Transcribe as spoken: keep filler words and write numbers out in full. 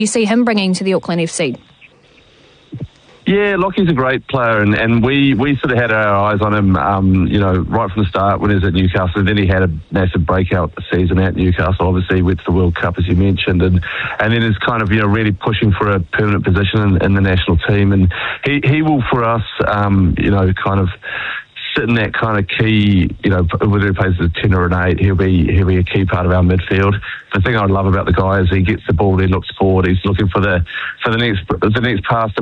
you see him bringing to the Auckland F C? Yeah, Lockie's a great player, and, and we, we sort of had our eyes on him, um, you know, right from the start when he was at Newcastle. And then he had a massive breakout season at Newcastle. Obviously, went to the World Cup, as you mentioned, and and then is kind of, you know, really pushing for a permanent position in, in the national team. And he, he will, for us, um, you know, kind of sit in that kind of key, you know, whether he plays as a ten or an eight, he'll be he'll be a key part of our midfield. The thing I love about the guy is he gets the ball, he looks forward, he's looking for the for the next the next pass.